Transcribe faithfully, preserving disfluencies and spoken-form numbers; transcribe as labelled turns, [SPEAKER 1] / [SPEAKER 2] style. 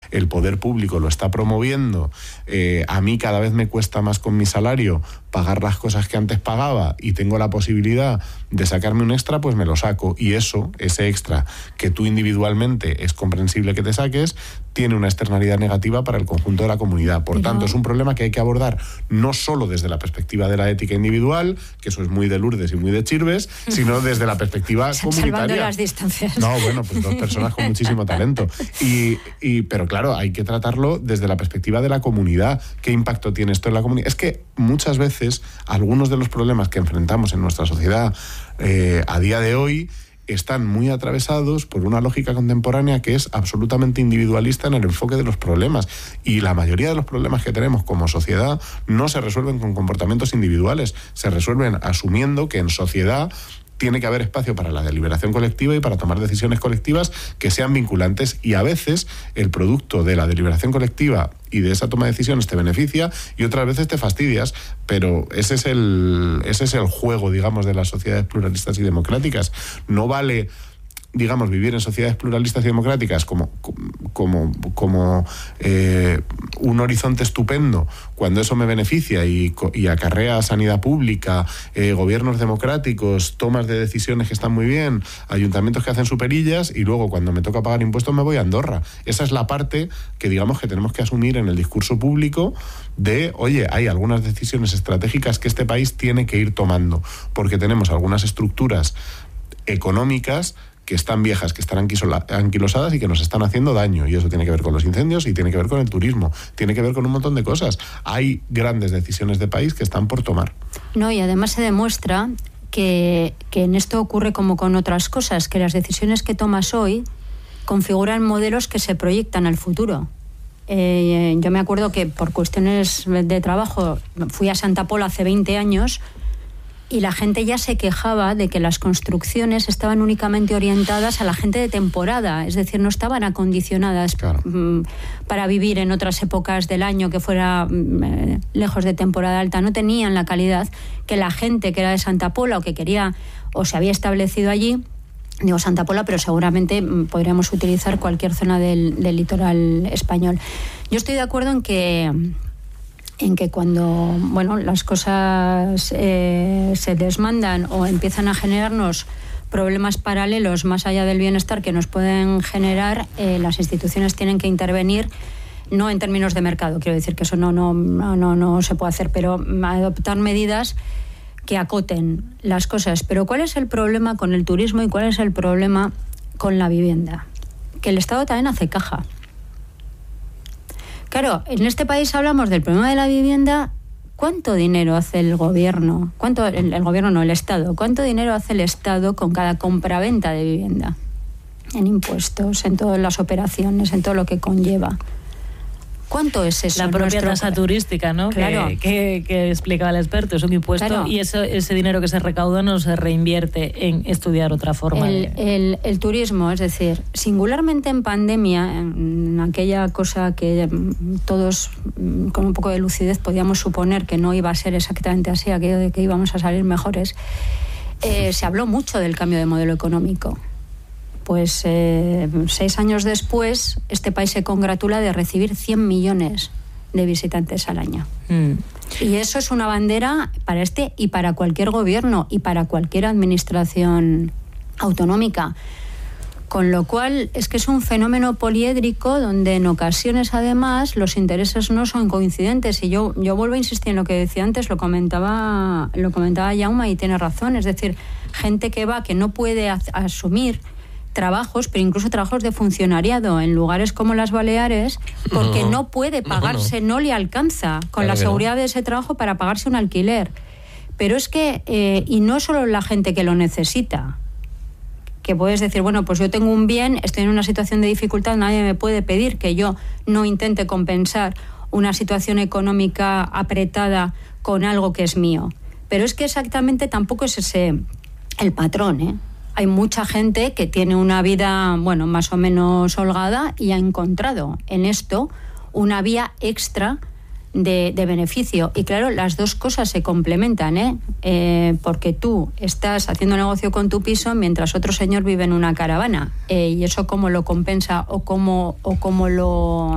[SPEAKER 1] el poder público lo está promoviendo, eh, a mí cada vez me cuesta más con mi salario pagar las cosas que antes pagaba y tengo la posibilidad de sacarme un extra, pues me lo saco. Y eso, ese extra que tú individualmente es comprensible que te saques, tiene una externalidad negativa para el conjunto de la comunidad. Por Pero... tanto, es un problema que hay que abordar no solo desde la perspectiva de la ética individual, que eso es muy de Lourdes y muy de Chirves, sino desde la perspectiva comunitaria.
[SPEAKER 2] Salvando las distancias.
[SPEAKER 1] No, bueno, pues dos personas con muchísimo talento. Y, y, pero claro, hay que tratarlo desde la perspectiva de la comunidad. ¿Qué impacto tiene esto en la comunidad? Es que muchas veces algunos de los problemas que enfrentamos en nuestra sociedad eh, a día de hoy están muy atravesados por una lógica contemporánea que es absolutamente individualista en el enfoque de los problemas. Y la mayoría de los problemas que tenemos como sociedad no se resuelven con comportamientos individuales, se resuelven asumiendo que en sociedad tiene que haber espacio para la deliberación colectiva y para tomar decisiones colectivas que sean vinculantes, y a veces el producto de la deliberación colectiva y de esa toma de decisiones te beneficia y otras veces te fastidias, pero ese es el, ese es el juego, digamos, de las sociedades pluralistas y democráticas. No vale, digamos, vivir en sociedades pluralistas y democráticas como, como, como eh, un horizonte estupendo cuando eso me beneficia y, y acarrea sanidad pública, eh, gobiernos democráticos, tomas de decisiones que están muy bien, ayuntamientos que hacen superillas, y luego cuando me toca pagar impuestos me voy a Andorra. Esa es la parte que, digamos, que tenemos que asumir en el discurso público de, oye, hay algunas decisiones estratégicas que este país tiene que ir tomando, porque tenemos algunas estructuras económicas que están viejas, que están anquilosadas y que nos están haciendo daño. Y eso tiene que ver con los incendios y tiene que ver con el turismo, tiene que ver con un montón de cosas. Hay grandes decisiones de país que están por tomar.
[SPEAKER 2] No, y además se demuestra que, que en esto ocurre como con otras cosas, que las decisiones que tomas hoy configuran modelos que se proyectan al futuro. Eh, yo me acuerdo que por cuestiones de trabajo fui a Santa Pola hace veinte años y la gente ya se quejaba de que las construcciones estaban únicamente orientadas a la gente de temporada, es decir, no estaban acondicionadas
[SPEAKER 1] claro.
[SPEAKER 2] para vivir en otras épocas del año que fuera eh, lejos de temporada alta. No tenían la calidad que la gente que era de Santa Pola o que quería o se había establecido allí. Digo Santa Pola, pero seguramente podríamos utilizar cualquier zona del, del litoral español. Yo estoy de acuerdo en que en que cuando bueno las cosas eh, se desmandan o empiezan a generarnos problemas paralelos más allá del bienestar que nos pueden generar, eh, las instituciones tienen que intervenir, no en términos de mercado, quiero decir que eso no, no, no, no, no se puede hacer, pero adoptar medidas que acoten las cosas. Pero ¿cuál es el problema con el turismo y cuál es el problema con la vivienda? Que el Estado también hace caja. Claro, en este país hablamos del problema de la vivienda. ¿Cuánto dinero hace el gobierno? ¿Cuánto el, el gobierno no, el Estado? ¿Cuánto dinero hace el Estado con cada compraventa de vivienda? En impuestos, en todas las operaciones, en todo lo que conlleva. ¿Cuánto es eso?
[SPEAKER 3] La propia
[SPEAKER 2] nuestro...
[SPEAKER 3] tasa turística, ¿no?
[SPEAKER 2] Claro.
[SPEAKER 3] Que, que, que explicaba el experto, es un impuesto,
[SPEAKER 2] claro.
[SPEAKER 3] Y eso, ese dinero que se recauda no se reinvierte en estudiar otra forma.
[SPEAKER 2] El,
[SPEAKER 3] de...
[SPEAKER 2] el, el turismo, es decir, singularmente en pandemia, en aquella cosa que todos con un poco de lucidez podíamos suponer que no iba a ser exactamente así, aquello de que íbamos a salir mejores, eh, se habló mucho del cambio de modelo económico. Pues eh, seis años después, este país se congratula de recibir cien millones de visitantes al año. Mm. Y eso es una bandera para este y para cualquier gobierno y para cualquier administración autonómica. Con lo cual, es que es un fenómeno poliédrico donde en ocasiones, además, los intereses no son coincidentes. Y yo, yo vuelvo a insistir en lo que decía antes, lo comentaba, lo comentaba Jaume y tiene razón. Es decir, gente que va, que no puede as- asumir trabajos, pero incluso trabajos de funcionariado en lugares como las Baleares, porque no, no puede pagarse, no, no. no le alcanza con claro la seguridad no. de ese trabajo para pagarse un alquiler. Pero es que, eh, y no solo la gente que lo necesita, que puedes decir, bueno, pues yo tengo un bien, estoy en una situación de dificultad, nadie me puede pedir que yo no intente compensar una situación económica apretada con algo que es mío. Pero es que exactamente tampoco es ese el patrón, ¿eh? Hay mucha gente que tiene una vida, bueno, más o menos holgada y ha encontrado en esto una vía extra de, de beneficio. Y claro, las dos cosas se complementan, ¿eh? Eh, porque tú estás haciendo negocio con tu piso mientras otro señor vive en una caravana. Eh, y eso cómo lo compensa o cómo, o cómo lo...